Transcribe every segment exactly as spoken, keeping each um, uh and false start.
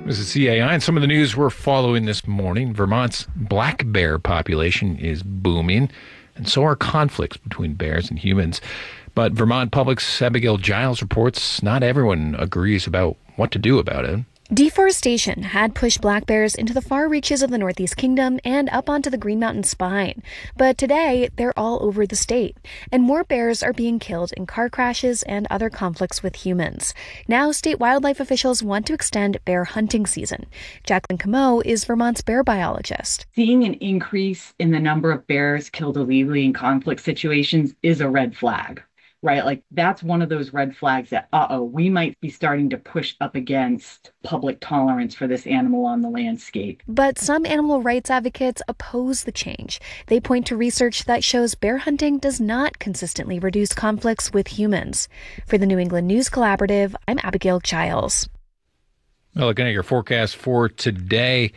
This is C A I, and some of the news we're following this morning. Vermont's black bear population is booming, and so are conflicts between bears and humans. But Vermont Public's Abigail Giles reports not everyone agrees about what to do about it. Deforestation had pushed black bears into the far reaches of the Northeast Kingdom and up onto the Green Mountain Spine. But today, they're all over the state, and more bears are being killed in car crashes and other conflicts with humans. Now, state wildlife officials want to extend bear hunting season. Jacqueline Camo is Vermont's bear biologist. Seeing an increase in the number of bears killed illegally in conflict situations is a red flag. Right? Like that's one of those red flags that, uh-oh, we might be starting to push up against public tolerance for this animal on the landscape. But some animal rights advocates oppose the change. They point to research that shows bear hunting does not consistently reduce conflicts with humans. For the New England News Collaborative, I'm Abigail Giles. Well, looking at your forecast for today,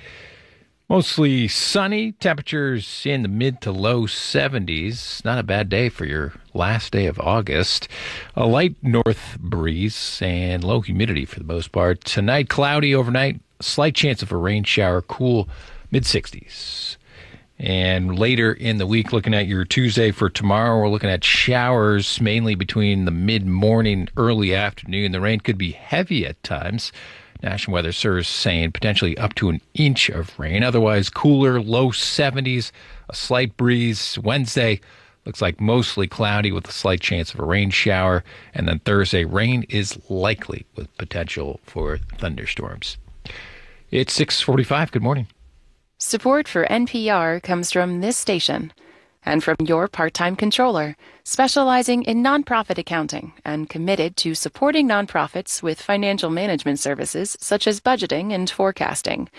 mostly sunny, temperatures in the mid to low seventies. Not a bad day for your last day of August. A light north breeze and low humidity for the most part. Tonight, cloudy overnight, slight chance of a rain shower, cool mid sixties. And later in the week, looking at your Tuesday for tomorrow, we're looking at showers mainly between the mid-morning, early afternoon. The rain could be heavy at times. National Weather Service saying potentially up to an inch of rain. Otherwise, cooler, low seventies, a slight breeze. Wednesday looks like mostly cloudy with a slight chance of a rain shower. And then Thursday, rain is likely with potential for thunderstorms. It's six forty-five. Good morning. Support for N P R comes from this station and from your part-time controller, specializing in nonprofit accounting and committed to supporting nonprofits with financial management services such as budgeting and forecasting.